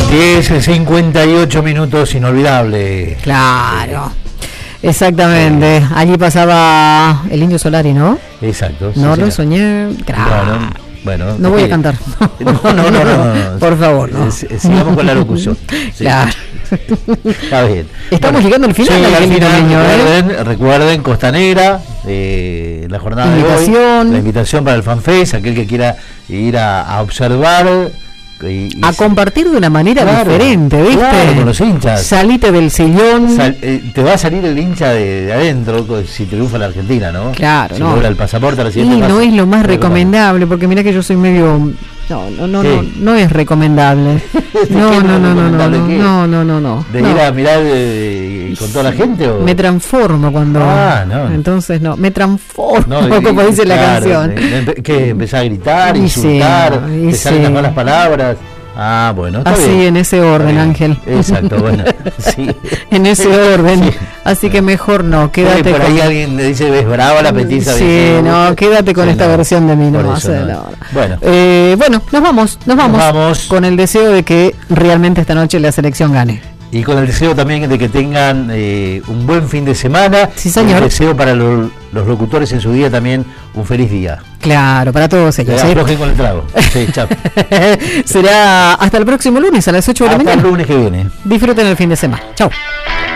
10:58 minutos, inolvidable. Claro, exactamente. Allí pasaba el Indio Solari, ¿no? Exacto. No sí, lo soñé. Bueno, no voy a cantar. No. Por favor, no. Sigamos con la locución. Sí. Claro. Está bien. Estamos llegando al final. Sí, al final, Niño, recuerden Costanera, la jornada de hoy, la invitación para el FanFest, aquel que quiera ir a observar. A compartir de una manera diferente, ¿viste? Claro, con los hinchas. Salite del sillón. Te va a salir el hincha de adentro si triunfa la Argentina, ¿no? Claro, si no. logra el pasaporte a la Y siguiente fase. No es lo más recomendable, porque mira que yo soy medio... No es recomendable. No. ¿De ir a mirar con toda la gente? ¿O? Me transformo cuando... no. Entonces me transformo, no, como dice la canción. ¿Qué? ¿Empezar a gritar, insultar, te salen las malas palabras? Ah, bueno, está así, bien. En ese orden, Ángel. Exacto, bueno, sí. En ese orden. Sí. Así que mejor no, quédate por ahí alguien le dice, ves brava la petiza. Sí, dice, no, quédate con esta versión de mí, no. Bueno, nos vamos con el deseo de que realmente esta noche la selección gane. Y con el deseo también de que tengan un buen fin de semana. Sí, señor. El deseo para los locutores en su día también un feliz día. Claro, para todos ellos. Aflojen con el trago. Sí, chao. Será hasta el próximo lunes a las 8 de la mañana. Hasta el lunes que viene. Disfruten el fin de semana. Chao.